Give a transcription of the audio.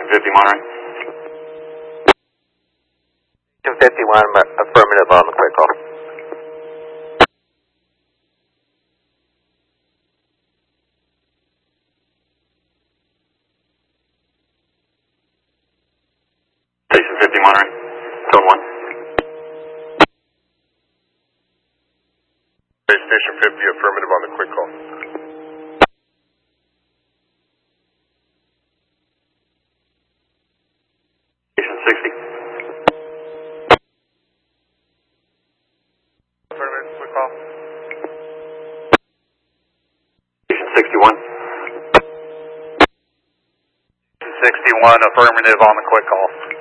Station 50 Monterey. Station 51, affirmative on the quick call. Station 50 Monterey. Zone 1. Station 50, affirmative on the quick call. Station 60. Affirmative, quick call. Station 61. Station 61, affirmative on the quick call.